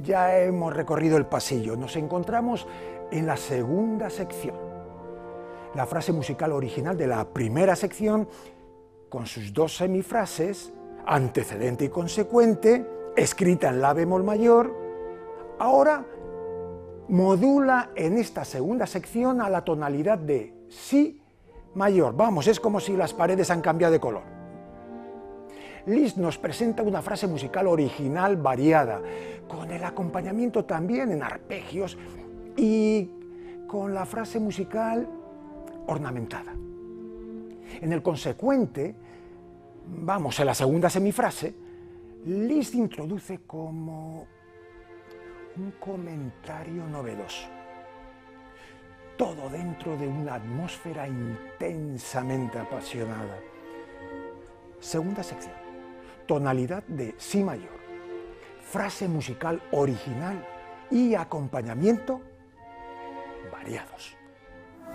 Ya hemos recorrido el pasillo, nos encontramos en la segunda sección. La frase musical original de la primera sección, con sus dos semifrases, antecedente y consecuente, escrita en la bemol mayor, ahora modula en esta segunda sección a la tonalidad de si mayor. Vamos, es como si las paredes han cambiado de color. Liszt nos presenta una frase musical original variada, con el acompañamiento también en arpegios y con la frase musical ornamentada. En el consecuente, vamos, en la segunda semifrase, Liszt introduce como un comentario novedoso. Todo dentro de una atmósfera intensamente apasionada. Segunda sección. Tonalidad de si mayor, frase musical original y acompañamiento variados.